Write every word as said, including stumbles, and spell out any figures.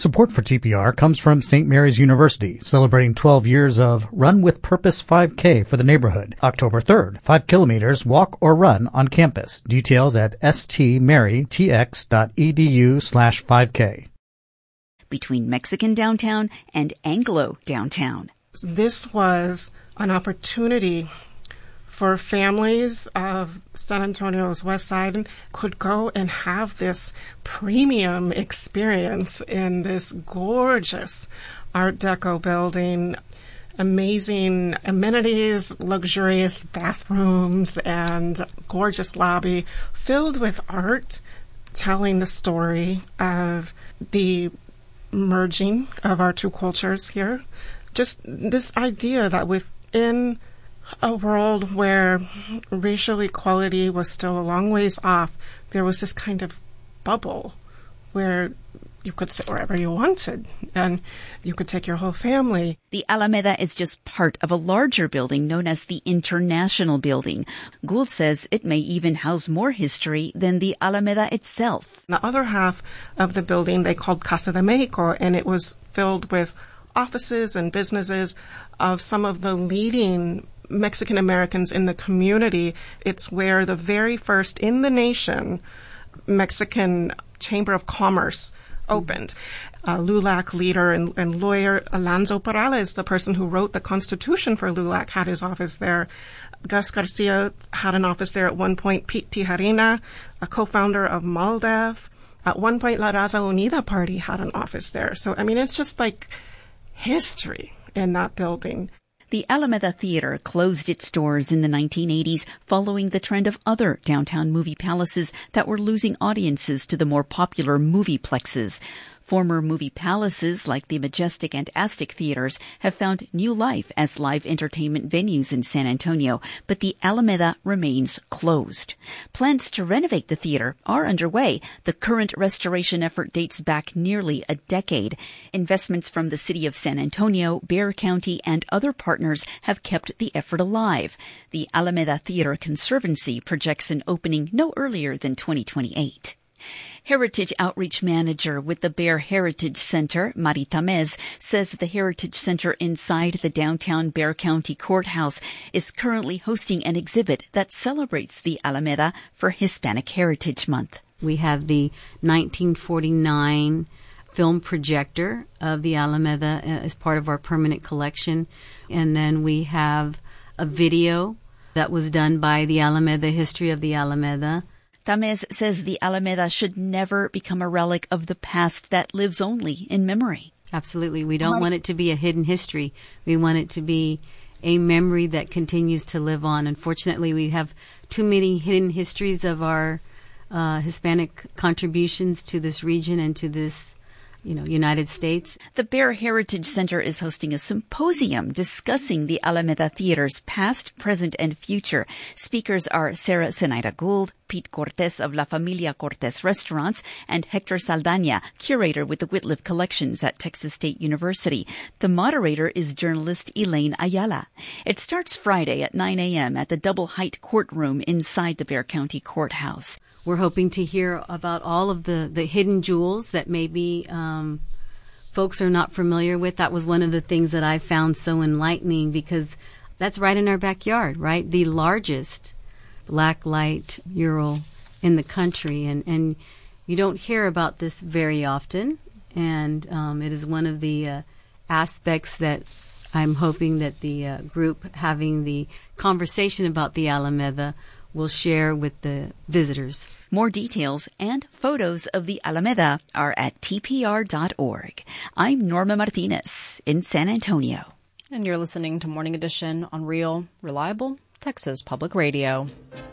Support for T P R comes from Saint Mary's University, celebrating twelve years of Run with Purpose five K for the neighborhood. October third, five kilometers, walk or run on campus. Details at stmarytx.edu slash 5K. Between Mexican downtown and Anglo downtown. This was an opportunity for families of San Antonio's West Side could go and have this premium experience in this gorgeous Art Deco building, amazing amenities, luxurious bathrooms, and gorgeous lobby filled with art telling the story of the merging of our two cultures here. Just this idea that within a world where racial equality was still a long ways off, there was this kind of bubble where you could sit wherever you wanted and you could take your whole family. The Alameda is just part of a larger building known as the International Building. Gould says it may even house more history than the Alameda itself. The other half of the building they called Casa de Mexico, and it was filled with offices and businesses of some of the leading Mexican Americans in the community. It's where the very first in the nation Mexican Chamber of Commerce opened. Uh, LULAC leader and, and lawyer Alonso Perales, the person who wrote the Constitution for LULAC, had his office there. Gus Garcia had an office there at one point. Pete Tijerina, a co-founder of MALDEF. At one point, La Raza Unida Party had an office there. So, I mean, it's just like history in that building. The Alameda Theater closed its doors in the nineteen eighties following the trend of other downtown movie palaces that were losing audiences to the more popular movieplexes. Former movie palaces like the Majestic and Aztec theaters have found new life as live entertainment venues in San Antonio, but the Alameda remains closed. Plans to renovate the theater are underway. The current restoration effort dates back nearly a decade. Investments from the city of San Antonio, Bexar County, and other partners have kept the effort alive. The Alameda Theater Conservancy projects an opening no earlier than twenty twenty-eight. Heritage Outreach Manager with the Bexar Heritage Center, Mari Tamez, says the Heritage Center inside the downtown Bexar County Courthouse is currently hosting an exhibit that celebrates the Alameda for Hispanic Heritage Month. We have the nineteen forty-nine film projector of the Alameda as part of our permanent collection. And then we have a video that was done by the Alameda, History of the Alameda. Tamez says the Alameda should never become a relic of the past that lives only in memory. Absolutely. We don't want it to be a hidden history. We want it to be a memory that continues to live on. Unfortunately, we have too many hidden histories of our uh, Hispanic contributions to this region and to this you know, United States. The Bexar Heritage Center is hosting a symposium discussing the Alameda Theater's past, present, and future. Speakers are Sarah Zenaida Gould, Pete Cortez of La Familia Cortez Restaurants, and Hector Saldaña, curator with the Whitliff Collections at Texas State University. The moderator is journalist Elaine Ayala. It starts Friday at nine a.m. at the Double Height Courtroom inside the Bexar County Courthouse. We're hoping to hear about all of the, the hidden jewels that maybe um, folks are not familiar with. That was one of the things that I found so enlightening because that's right in our backyard, right? The largest black light mural in the country. And, and you don't hear about this very often. And um, it is one of the uh, aspects that I'm hoping that the uh, group having the conversation about the Alameda will share with the visitors. More details and photos of the Alameda are at T P R dot org. I'm Norma Martinez in San Antonio. And you're listening to Morning Edition on Real, Reliable Texas Public Radio.